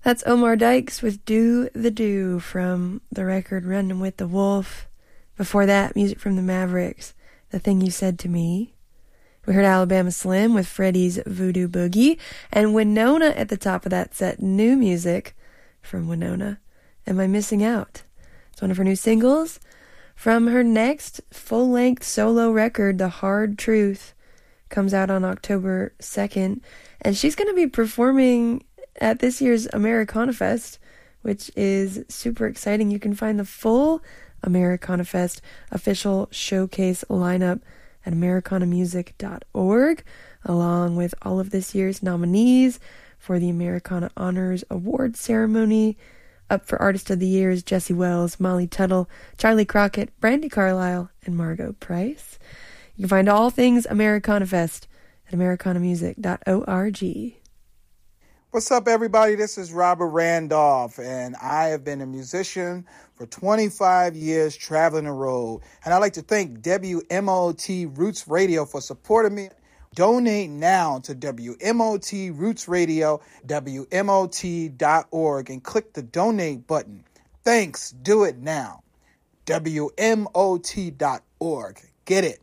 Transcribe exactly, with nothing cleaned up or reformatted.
That's Omar Dykes with Do the Do from the record Running with the Wolf. Before that, music from the Mavericks, The Thing You Said to Me. We heard Alabama Slim with Freddie's Voodoo Boogie, and Winona at the top of that set, new music from Winona, Am I Missing Out? It's one of her new singles from her next full-length solo record, The Hard Truth, comes out on October second, and she's going to be performing at this year's Americana Fest, which is super exciting. You can find the full Americana Fest official showcase lineup at americana music dot org, along with all of this year's nominees for the Americana Honors Award ceremony. Up for Artist of the Year is Jesse Wells, Molly Tuttle, Charlie Crockett, Brandi Carlile, and Margot Price. You can find all things Americana Fest at americana music dot org. What's up, everybody? This is Robert Randolph, and I have been a musician for twenty-five years traveling the road. And I'd like to thank W M O T Roots Radio for supporting me. Donate now to W M O T Roots Radio, W M O T dot org, and click the donate button. Thanks. Do it now. W M O T dot org. Get it.